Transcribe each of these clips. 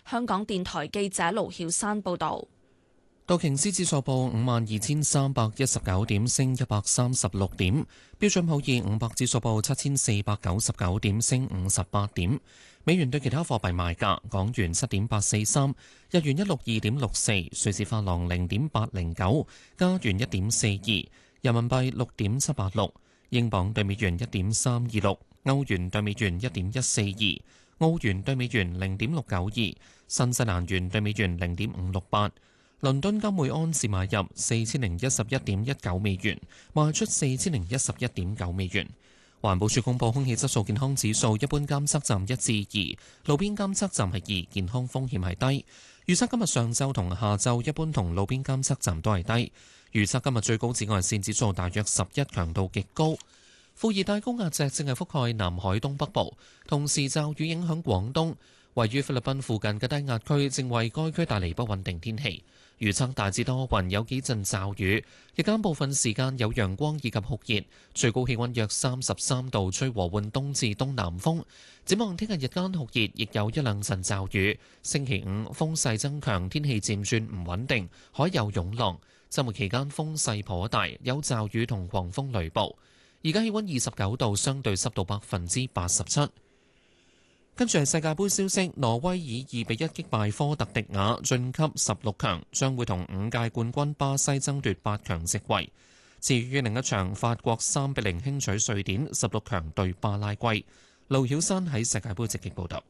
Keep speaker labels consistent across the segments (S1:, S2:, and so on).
S1: 香港電台記者盧曉珊報道。
S2: 道瓊斯指數報52,319點，升136點；標準普爾500指數報7,499點，升58點。美元對其他貨幣賣價：港元7.843，日元162.64，瑞士法郎0.809，加元1.42，人民幣6.786，英鎊對美元1.326，歐元對美元1.142，澳元對美元0.692，新西蘭元對美元0.568。倫敦金每安士買入4011.19美元，賣出4011.9美元。環保署公布空氣質素健康指數，一般監測站1至2，路邊監測站係2，健康風險係低。預測今日上晝同下晝一般同路邊監測站都係低。預測今日最高紫外線指數大約11，強度極高。副熱帶高壓脊正係覆蓋南海東北部，同時驟雨影響廣東。位於菲律賓附近嘅低壓區正為該區帶嚟不穩定天氣。預測大致多雲，有幾陣驟雨，日間部分時間有陽光以及酷熱，最高氣溫約33度，吹和緩東至東南風。展望聽日日間酷熱，亦有一兩陣驟雨。星期五風勢增強，天氣漸轉唔穩定，海有湧浪。週末期間風勢頗大，有驟雨同狂風雷暴。而家氣溫29度，相對濕度87%。跟住係世界盃消息，挪威以2-1擊敗科特迪瓦，晉級16強，將會同5屆冠軍巴西爭奪8強席位。至於另一場，法國3-0輕取瑞典，16強對巴拉圭。盧曉珊喺世界盃直擊報道。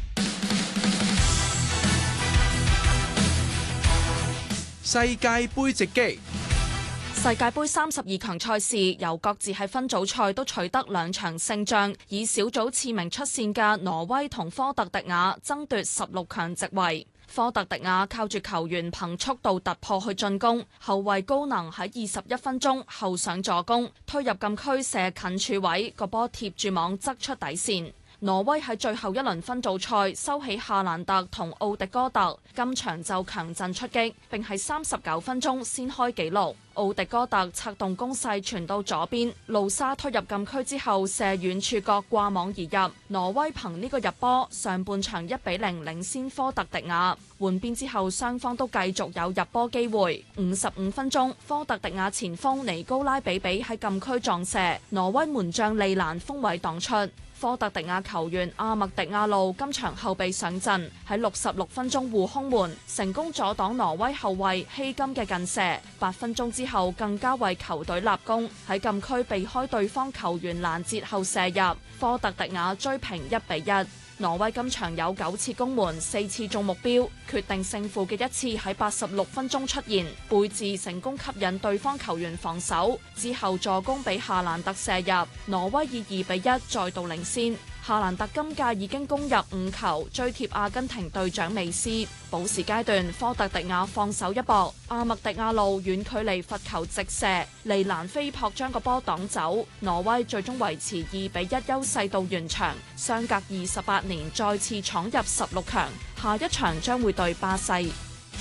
S3: 世界盃直擊。
S1: 世界盃32強賽事由各自喺分組賽都取得2場勝仗，以小組次名出線嘅挪威同科特迪瓦爭奪16強席位。科特迪瓦靠住球員憑速度突破去進攻，後衛高能喺21分鐘後上助攻，推入禁區射近柱位，個波貼住網側出底線。挪威喺最後一輪分組賽收起夏蘭特同奧迪哥特，今場就強陣出擊，並喺39分鐘先開紀錄。奧迪哥特策動攻勢傳到左邊，路沙推入禁區之後射遠處角掛網而入。挪威憑呢個入波，上半場1-0領先科特迪瓦。換邊之後，雙方都繼續有入波機會。55分鐘，科特迪瓦前鋒尼高拉比比喺禁區撞射，挪威門將利蘭封位擋出。科特迪瓦球員阿麥迪亞路今場後備上陣，喺66分鐘護空門，成功阻擋挪威後衛希金嘅近射。8分鐘之後更加為球隊立功，喺禁區避開對方球員攔截後射入，科特迪瓦追平1-1。挪威今場有9次攻門，4次中目標，決定勝負嘅一次喺86分鐘出現，貝治成功吸引對方球員防守，之後助攻俾夏蘭特射入，挪威以2-1再度領先。夏蘭特今屆已經攻入5球，追貼阿根廷隊長美斯。補時階段，科特迪瓦放手一搏，阿麥迪亞路遠距離罰球直射，利蘭飛撲將個波擋走，挪威最終維持2-1優勢到完場，相隔28年再次闖入16強，下一場將會對巴西。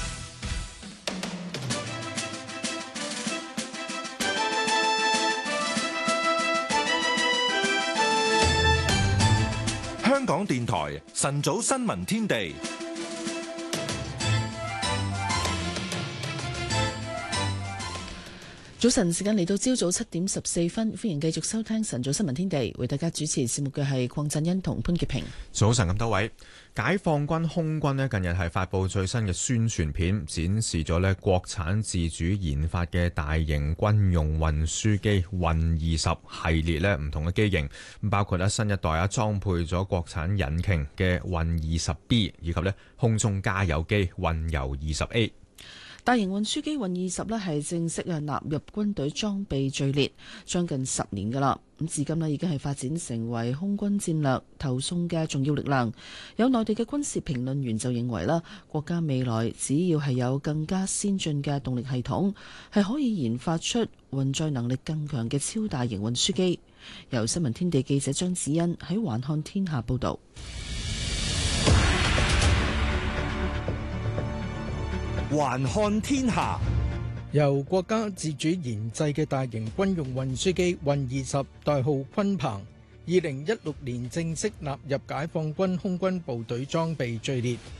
S3: 香港電台晨早新聞天地，
S4: 早晨時間嚟到朝早7:14，歡迎繼續收聽晨早新聞天地，為大家主持節目嘅係鄺振欣同潘潔平。
S5: 早晨咁多位，解放軍空軍咧近日係發布最新嘅宣傳片，展示咗咧國產自主研發嘅大型軍用運輸機運20系列咧唔同嘅機型，包括咧新一代裝配咗國產引擎嘅運20B，以及咧空中加油機運油20A。
S4: 大型運輸機運20咧係正式納入軍隊裝備序列，將近10年噶啦。咁至今咧已經係發展成為空軍戰略投送嘅重要力量。有內地嘅軍事評論員就認為啦，國家未來只要係有更加先進嘅動力系統，係可以研發出運載能力更強嘅超大型運輸機。由新聞天地記者張子欣喺環看天下報道。
S6: 環看天下，
S7: 由國家自主研製嘅大型軍用運輸機運20，代號鯤鵬，2016年正式納入解放軍空軍部隊裝備序列。